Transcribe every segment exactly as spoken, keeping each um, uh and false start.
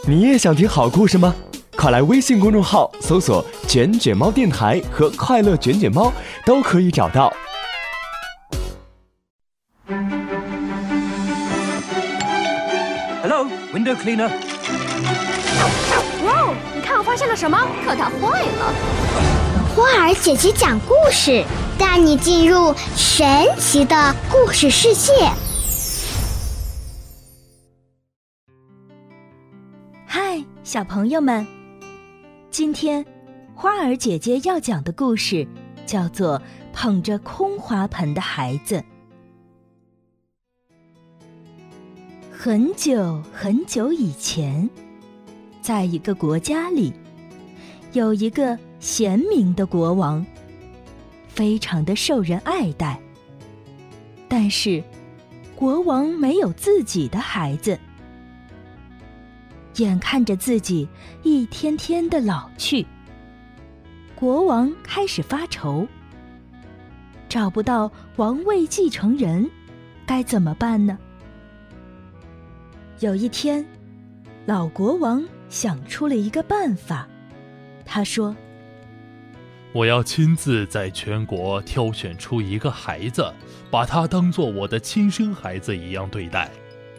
你也想听好故事吗？快来微信公众号搜索卷卷猫电台和快乐卷卷猫，都可以找到。 Hello, window cleaner. 哇哦，你看我发现了什么？可它坏了。 花儿姐姐讲故事，带你进入神奇的故事世界。 嗨，小朋友们，今天花儿姐姐要讲的故事叫做《捧着空花盆的孩子》。很久很久以前，在一个国家里，有一个贤明的国王，非常的受人爱戴。但是，国王没有自己的孩子。眼看着自己一天天的老去，国王开始发愁，找不到王位继承人，该怎么办呢？有一天，老国王想出了一个办法，他说： 我要亲自在全国挑选出一个孩子，把他当作我的亲生孩子一样对待。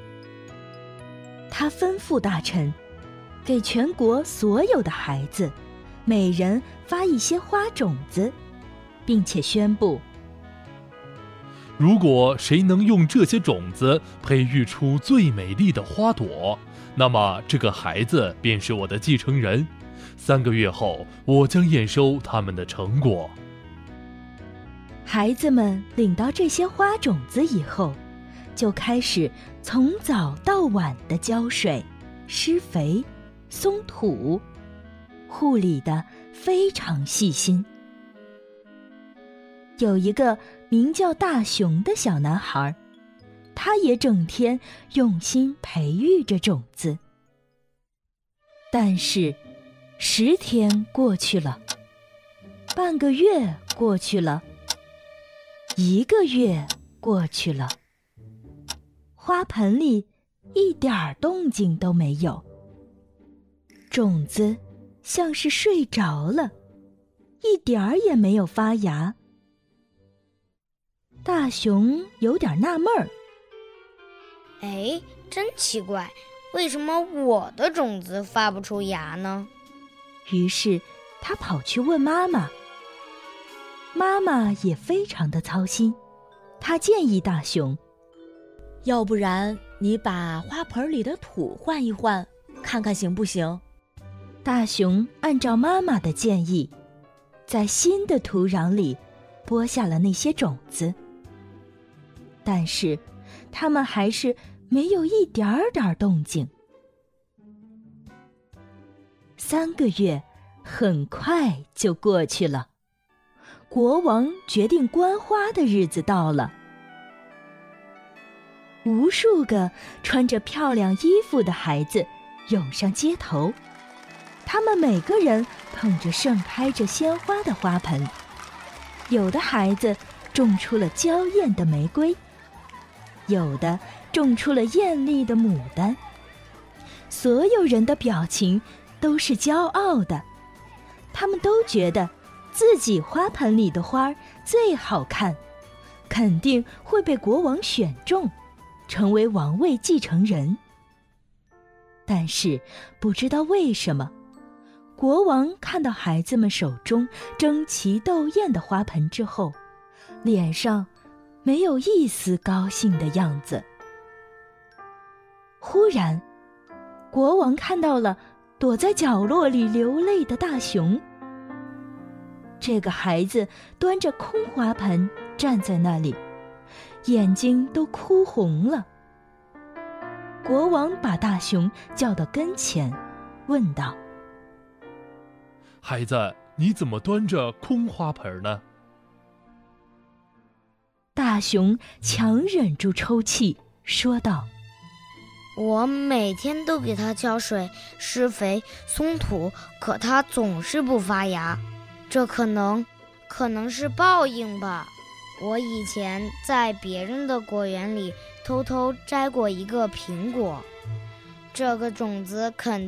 他吩咐大臣，给全国所有的孩子，每人发一些花种子，并且宣布： 如果谁能用这些种子培育出最美丽的花朵，那么这个孩子便是我的继承人。三个月后，我将验收他们的成果。 孩子们领到这些花种子以后，就开始从早到晚的浇水、施肥、松土，护理得非常细心。有一个名叫大熊的小男孩，他也整天用心培育着种子。但是十天过去了，半个月过去了，一个月过去了，花盆里一点儿动静都没有，种子像是睡着了，一点儿也没有发芽。大熊有点纳闷儿， 哎，真奇怪，为什么我的种子发不出芽呢？ 于是他跑去问妈妈，妈妈也非常的操心，她建议大熊： 要不然你把花盆里的土换一换，看看行不行？ 大熊按照妈妈的建议，在新的土壤里播下了那些种子。但是它们还是没有一点儿点儿动静。三个月很快就过去了，国王决定观花的日子到了。无数个穿着漂亮衣服的孩子涌上街头，他们每个人捧着盛开着鲜花的花盆，有的孩子种出了娇艳的玫瑰，有的种出了艳丽的牡丹。所有人的表情都是骄傲的，他们都觉得自己花盆里的花最好看，肯定会被国王选中，成为王位继承人。但是不知道为什么，国王看到孩子们手中争奇斗艳的花盆之后，脸上没有一丝高兴的样子。忽然，国王看到了躲在角落里流泪的大熊。这个孩子端着空花盆站在那里，眼睛都哭红了。国王把大熊叫到跟前，问道： 孩子，你怎么端着空花盆呢？ 大熊强忍住抽泣，说道： 我每天都给它浇水、施肥、松土，可它总是不发芽。这可能，可能是报应吧。我以前在别人的果园里偷偷摘过一个苹果，这个种子肯